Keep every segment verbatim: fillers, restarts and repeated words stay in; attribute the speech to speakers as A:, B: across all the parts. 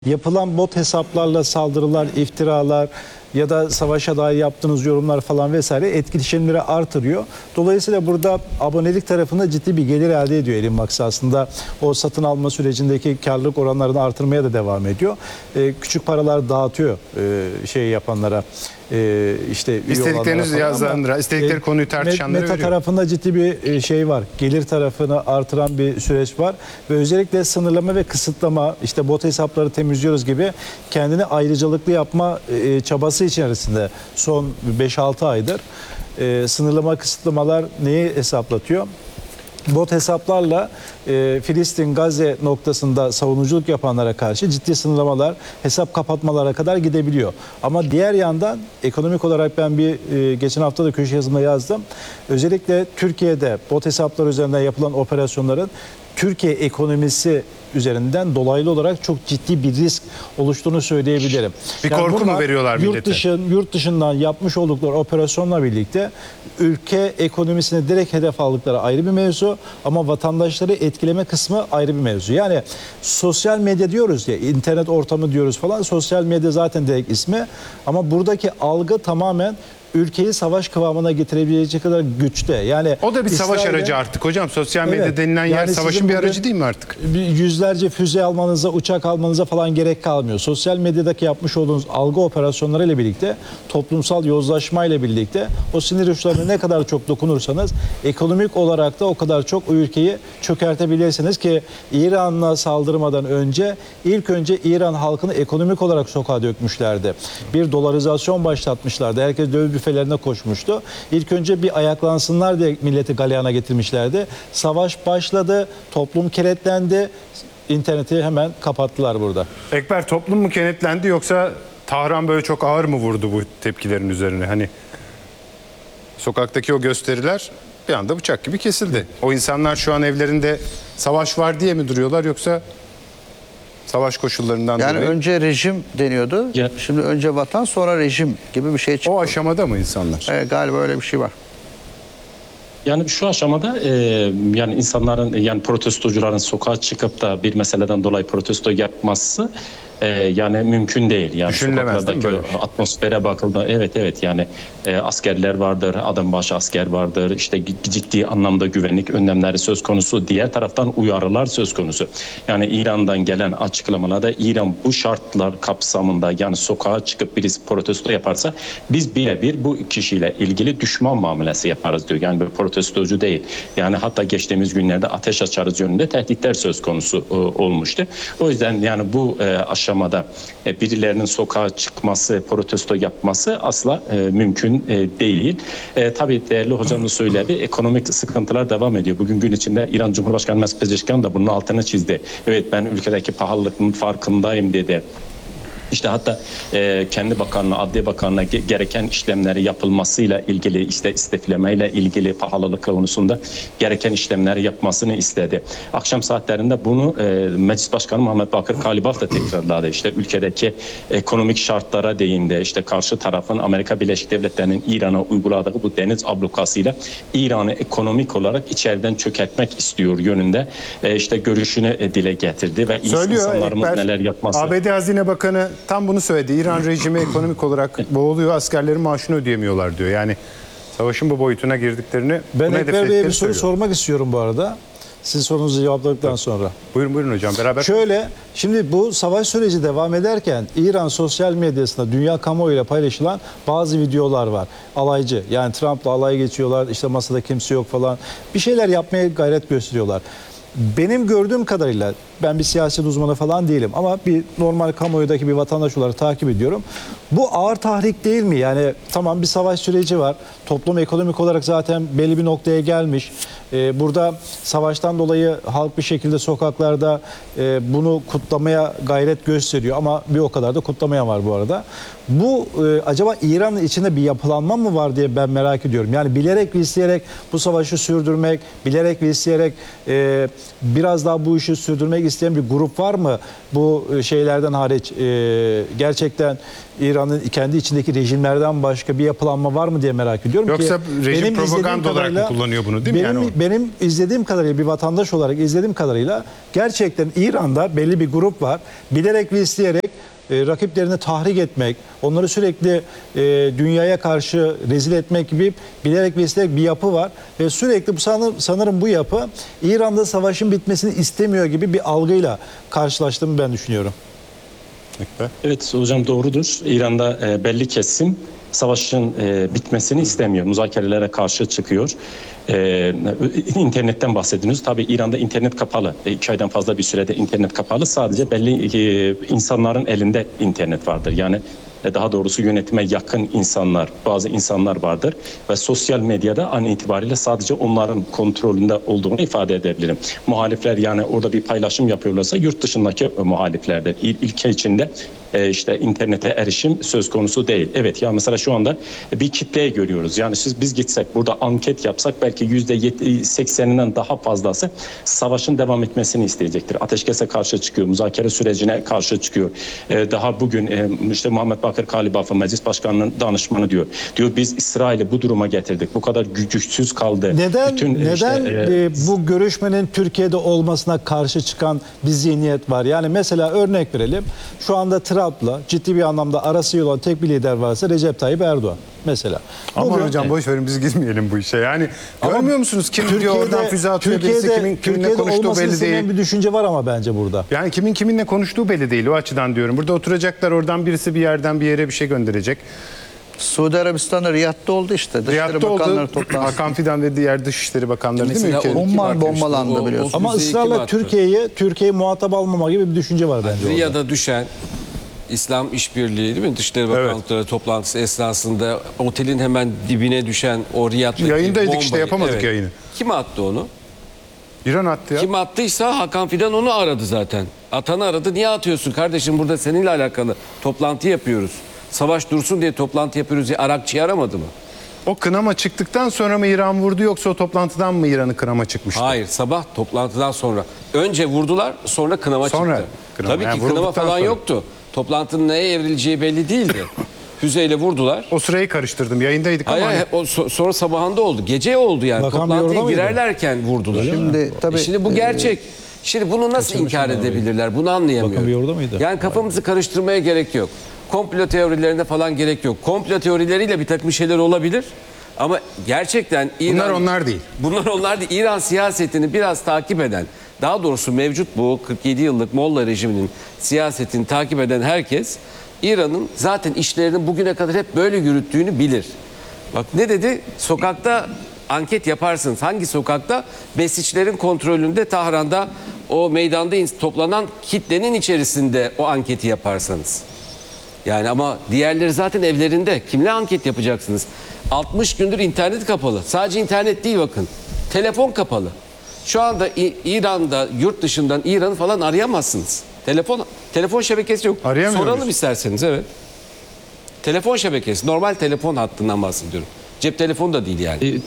A: Yapılan bot hesaplarla saldırılar, iftiralar ya da savaşa dair yaptığınız yorumlar falan vesaire etkileşimleri artırıyor. Dolayısıyla burada abonelik tarafında ciddi bir gelir elde ediyor Elon Musk aslında. O satın alma sürecindeki karlılık oranlarını artırmaya da devam ediyor. Ee, küçük paralar dağıtıyor e, şey yapanlara. E, işte
B: İstediklerinizi yazanlara, istedikleri e, konuyu tartışanlara
A: Meta
B: veriyor.
A: tarafında ciddi bir şey var. Gelir tarafını artıran bir süreç var. Ve özellikle sınırlama ve kısıtlama, işte bot hesapları temizliyoruz gibi kendini ayrıcalıklı yapma e, çabası içerisinde son beş altı aydır. E, sınırlama, kısıtlamalar neyi hesaplatıyor? Bot hesaplarla e, Filistin, Gazze noktasında savunuculuk yapanlara karşı ciddi sınırlamalar, hesap kapatmalara kadar gidebiliyor. Ama diğer yandan ekonomik olarak ben bir e, geçen hafta da köşe yazımda yazdım. Özellikle Türkiye'de bot hesaplar üzerinden yapılan operasyonların Türkiye ekonomisi üzerinden dolaylı olarak çok ciddi bir risk oluştuğunu söyleyebilirim.
B: Bir yani korku mu veriyorlar millete?
A: Yurt, dışın, yurt dışından yapmış oldukları operasyonla birlikte ülke ekonomisine direkt hedef aldıkları ayrı bir mevzu ama vatandaşları etkileme kısmı ayrı bir mevzu. Yani sosyal medya diyoruz ya, internet ortamı diyoruz falan, sosyal medya zaten direkt ismi ama buradaki algı tamamen ülkeyi savaş kıvamına getirebilecek kadar güçte. Yani
B: o da bir savaş
A: İsrail'e,
B: aracı artık hocam. Sosyal medya
A: evet,
B: denilen yer
A: yani
B: savaşın bir aracı değil mi artık?
A: Yüzlerce füze almanıza, uçak almanıza falan gerek kalmıyor. Sosyal medyadaki yapmış olduğunuz algı operasyonları ile birlikte, toplumsal yozlaşma ile birlikte o sinir uçlarına ne kadar çok dokunursanız ekonomik olarak da o kadar çok o ülkeyi çökertebilirsiniz ki İran'la saldırmadan önce ilk önce İran halkını ekonomik olarak sokağa dökmüşlerdi. Bir dolarizasyon başlatmışlardı. Herkes döviz büfelerine koşmuştu. İlk önce bir ayaklansınlar diye milleti galeyana getirmişlerdi. Savaş başladı, toplum kenetlendi, interneti hemen kapattılar burada.
B: Ekber, toplum mu kenetlendi yoksa Tahran böyle çok ağır mı vurdu bu tepkilerin üzerine? Hani sokaktaki o gösteriler bir anda bıçak gibi kesildi. O insanlar şu an evlerinde savaş var diye mi duruyorlar yoksa savaş koşullarından
C: yani
B: dolayı?
C: Yani önce rejim deniyordu. Ya. Şimdi önce vatan sonra rejim gibi bir şey çıktı.
B: O aşamada mı insanlar?
C: Evet, galiba öyle bir şey var.
D: Yani şu aşamada e, yani insanların yani protestocuların sokağa çıkıp da bir meseleden dolayı protesto yapması e, yani mümkün değil. Yani sokaklardaki atmosfere bakıldı. Evet evet yani e, askerler vardır, adam başı asker vardır. İşte ciddi anlamda güvenlik önlemleri söz konusu. Diğer taraftan uyarılar söz konusu. Yani İran'dan gelen açıklamalarda İran bu şartlar kapsamında yani sokağa çıkıp birisi protesto yaparsa biz birebir bu kişiyle ilgili düşman muamelesi yaparız diyor. Yani bir protestocu değil. Yani hatta geçtiğimiz günlerde ateş açarız yönünde tehditler söz konusu e, olmuştu. O yüzden yani bu e, aşamada e, birilerinin sokağa çıkması, protesto yapması asla e, mümkün e, değil. E, tabii değerli hocam da söyledi. Ekonomik sıkıntılar devam ediyor. Bugün gün içinde İran Cumhurbaşkanı Mesut Pezeshkian da bunun altını çizdi. Evet, ben ülkedeki pahalılığın farkındayım dedi. İşte hatta e, kendi bakanlığı, Adliye Bakanlığı'na ge gereken işlemleri yapılmasıyla ilgili, işte istiflemeyle ilgili pahalılık konusunda gereken işlemleri yapmasını istedi. Akşam saatlerinde bunu e, Meclis Başkanı Muhammed Bakır Kalibaf da tekrarladı. İşte ülkedeki ekonomik şartlara değindi. İşte karşı tarafın Amerika Birleşik Devletleri'nin İran'a uyguladığı bu deniz ablukasıyla İran'ı ekonomik olarak içeriden çökertmek istiyor yönünde e, işte görüşünü e, dile getirdi ve
B: söylüyor,
D: insanlarımız
B: Ekber,
D: neler yapması.
B: A B D Hazine Bakanı tam bunu söyledi. İran rejimi ekonomik olarak boğuluyor, askerlerin maaşını ödeyemiyorlar diyor. Yani savaşın bu boyutuna girdiklerini...
A: Ben Ekber Bey'e bir soru sormak istiyorum bu arada. Sizin sorunuzu cevapladıktan sonra.
B: Buyurun buyurun hocam, beraber.
A: Şöyle, şimdi bu savaş süreci devam ederken İran sosyal medyasında dünya kamuoyuyla paylaşılan bazı videolar var. Alaycı, yani Trump'la alay geçiyorlar, işte masada kimse yok falan. Bir şeyler yapmaya gayret gösteriyorlar. Benim gördüğüm kadarıyla, ben bir siyaset uzmanı falan değilim ama bir normal kamuoyudaki bir vatandaş olarak takip ediyorum. Bu ağır tahrik değil mi? Yani tamam, bir savaş süreci var. Toplum ekonomik olarak zaten belli bir noktaya gelmiş. Ee, burada savaştan dolayı halk bir şekilde sokaklarda e, bunu kutlamaya gayret gösteriyor ama bir o kadar da kutlamayan var bu arada. Bu e, acaba İran'ın içinde bir yapılanma mı var diye ben merak ediyorum. Yani bilerek ve isteyerek bu savaşı sürdürmek, bilerek ve isteyerek e, biraz daha bu işi sürdürmek isteyen bir grup var mı? Bu şeylerden hariç e, gerçekten İran'ın kendi içindeki rejimlerden başka bir yapılanma var mı diye merak ediyorum.
B: Yoksa
A: ki
B: rejim
A: benim
B: propaganda olarak mı kullanıyor bunu, değil mi?
A: Benim,
B: Yani o-
A: benim izlediğim kadarıyla, bir vatandaş olarak izlediğim kadarıyla gerçekten İran'da belli bir grup var. Bilerek ve isteyerek e, rakiplerini tahrik etmek, onları sürekli e, dünyaya karşı rezil etmek gibi bilerek ve isteyerek bir yapı var. Ve sürekli bu sanırım, sanırım bu yapı İran'da savaşın bitmesini istemiyor gibi bir algıyla karşılaştığımı ben düşünüyorum.
D: Evet hocam, doğrudur. İran'da e, belli kesim savaşın e, bitmesini istemiyor. Müzakerelere karşı çıkıyor. E, internetten bahsediyorsunuz. Tabii İran'da internet kapalı. E, iki aydan fazla bir sürede internet kapalı. Sadece belli e, insanların elinde internet vardır. Yani e, daha doğrusu yönetime yakın insanlar, bazı insanlar vardır. Ve sosyal medyada an itibariyle sadece onların kontrolünde olduğunu ifade edebilirim. Muhalifler, yani orada bir paylaşım yapıyorlarsa yurt dışındaki muhaliflerdir. İl, ülke içinde e, işte internete erişim söz konusu değil. Evet, ya mesela şu anda bir kitleyi görüyoruz. Yani siz biz gitsek burada anket yapsak belki yüzde sekseninden daha fazlası savaşın devam etmesini isteyecektir. Ateşkese karşı çıkıyor, müzakere sürecine karşı çıkıyor. E, daha bugün e, işte Muhammed Bakır Kalibafı Meclis Başkanı'nın danışmanı diyor. Diyor biz İsrail'i bu duruma getirdik. Bu kadar güçsüz kaldı.
A: Neden
D: Bütün,
A: neden
D: işte, e,
A: e, bu görüşmenin Türkiye'de olmasına karşı çıkan bir zihniyet var? Yani mesela örnek verelim. Şu anda Trump'la ciddi bir anlamda arası iyi olan tek bir lider varsa Recep Tayyip Erdoğan mesela.
B: Aman
A: Bugün-
B: hocam boş verin, biz girmeyelim bu işe. Yani görmüyor musunuz kim diyor oradan füze atıyor, birisi
A: Türkiye'de,
B: kimin kiminle
A: Türkiye'de
B: konuştuğu
A: olmasını
B: belli
A: istenen
B: değil.
A: bir düşünce var ama bence burada.
B: Yani kimin kiminle konuştuğu belli değil, o açıdan diyorum. Burada oturacaklar, oradan birisi bir yerden bir yere bir şey gönderecek.
C: Suudi Arabistan'da Riyad'da oldu işte. Dışişleri
B: Riyatta
C: Bakanları
B: oldu.
C: toplantısı.
B: Hakan Fidan ve diğer Dışişleri Bakanları değil mi
E: Mesela
B: ülkenin?
E: o kim
C: Umman
E: atmıştı?
C: bombalandı
E: O- o
C: biliyorsun.
A: Ama
E: füzeyi kim
A: ısrarla
E: attı?
A: Türkiye'yi Türkiye'yi muhatap almama gibi bir düşünce var bence orada.
E: Riyad'a düşen İslam İşbirliği değil mi? Dışişleri Bakanlıkları toplantısı esnasında otelin hemen dibine düşen o Riyad'daki
B: Yayındaydık
E: bombayı.
B: işte, yapamadık yayını.
E: Kim attı onu?
B: İran attı ya.
E: Kim attıysa Hakan Fidan onu aradı zaten. Atanı aradı. Niye atıyorsun kardeşim, burada seninle alakalı toplantı yapıyoruz. Savaş dursun diye toplantı yapıyoruz diye Arakçı'yı aramadı mı?
B: O kınama çıktıktan sonra mı İran vurdu, yoksa o toplantıdan mı İran'ın kınama çıkmıştı?
E: Hayır, sabah toplantıdan sonra. Önce vurdular, sonra kınama
B: Sonra
E: çıktı.
B: kınama.
E: Tabii
B: Yani
E: ki kınama
B: vurulduktan
E: falan
B: sonra.
E: yoktu. Toplantının neye evrileceği belli değildi. Füzeyle vurdular.
B: O sırayı karıştırdım. Yayındaydık
E: Hayır,
B: ama
E: hayır, o so- sonra sabahında oldu. Gece oldu yani.
A: Bakan bir
E: Toplantıya
A: orada mıydı?
E: girerlerken vurdular.
C: Şimdi tabii
E: E şimdi bu gerçek. Şimdi bunu nasıl inkar edebilirler? Bunu anlayamıyorum.
A: Bakan bir orada mıydı?
E: Yani kafamızı karıştırmaya gerek yok. Komplo teorilerine falan gerek yok. Komplo teorileriyle bir takım şeyler olabilir. Ama gerçekten İran...
B: Bunlar onlar değil.
E: Bunlar onlar değil. İran siyasetini biraz takip eden, daha doğrusu mevcut bu kırk yedi yıllık Molla rejiminin siyasetini takip eden herkes İran'ın zaten işlerini bugüne kadar hep böyle yürüttüğünü bilir. Bak ne dedi? Sokakta anket yaparsınız. Hangi sokakta? Besiçlerin kontrolünde Tahran'da o meydanda in- toplanan kitlenin içerisinde o anketi yaparsanız. Yani ama diğerleri zaten evlerinde. Kimle anket yapacaksınız? altmış gündür internet kapalı. Sadece internet değil bakın. Telefon kapalı. Şu anda İ- İran'da, yurt dışından İran'ı falan arayamazsınız. Telefon telefon şebekesi yok.
B: Arayamıyor
E: Soralım
B: muyuz?
E: isterseniz, evet. Telefon şebekesi, normal telefon hattından bahsediyorum. Cep telefonu da değil yani.
D: E,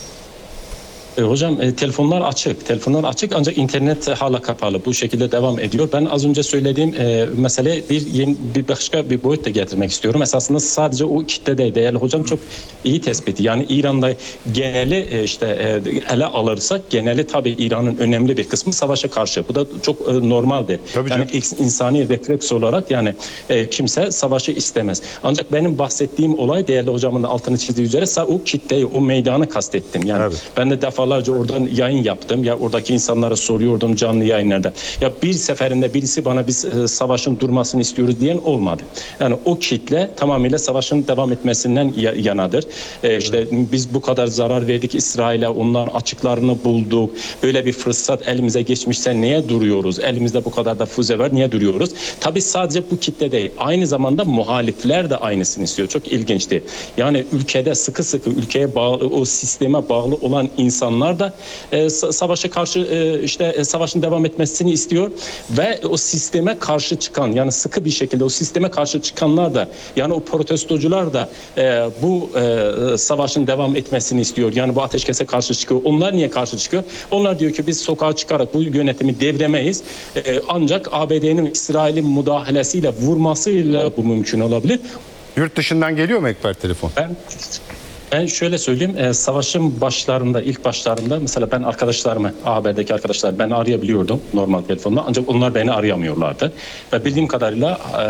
D: E, hocam e, telefonlar açık. Telefonlar açık ancak internet hala kapalı. Bu şekilde devam ediyor. Ben az önce söylediğim e, mesele bir yeni, bir başka bir boyut da getirmek istiyorum. Esasında sadece o kitle değil. Değerli hocam çok iyi tespiti. Yani İran'da geneli e, işte e, ele alırsak geneli tabii İran'ın önemli bir kısmı savaşa karşı. Bu da çok e, normaldir.
B: Tabii
D: yani
B: canım.
D: insani refleks olarak yani e, kimse savaşı istemez. Ancak benim bahsettiğim olay, değerli hocamın da altını çizdiği üzere o kitleyi, o meydanı kastettim. Yani
B: Evet.
D: ben de defalarca oradan yayın yaptım. Ya oradaki insanlara soruyordum canlı yayınlarda. Ya bir seferinde birisi bana biz e, savaşın durmasını istiyoruz diyen olmadı. Yani o kitle tamamıyla savaşın devam etmesinden ya- yanadır. E, işte biz bu kadar zarar verdik İsrail'e, onlar açıklarını bulduk. Böyle bir fırsat elimize geçmişse niye duruyoruz? Elimizde bu kadar da füze var, niye duruyoruz? Tabii sadece bu kitle değil. Aynı zamanda muhalifler de aynısını istiyor. Çok ilginçti. Yani ülkede sıkı sıkı ülkeye bağlı, o sisteme bağlı olan insan çıkanlar da e, sa- savaşa karşı e, işte e, savaşın devam etmesini istiyor ve o sisteme karşı çıkan, yani sıkı bir şekilde o sisteme karşı çıkanlar da, yani o protestocular da e, bu e, savaşın devam etmesini istiyor. Yani bu ateşkese karşı çıkıyor. Onlar niye karşı çıkıyor? Onlar diyor ki biz sokağa çıkarak bu yönetimi devremeyiz. E, ancak A B D'nin İsrail'in müdahalesiyle, vurmasıyla bu mümkün olabilir.
B: Yurt dışından geliyor mu Ekber telefon?
D: Ben ben şöyle söyleyeyim, e, savaşın başlarında, ilk başlarında mesela ben arkadaşlarımı, A B D'deki arkadaşlar, ben arayabiliyordum normal telefonla, ancak onlar beni arayamıyorlardı. Ve bildiğim kadarıyla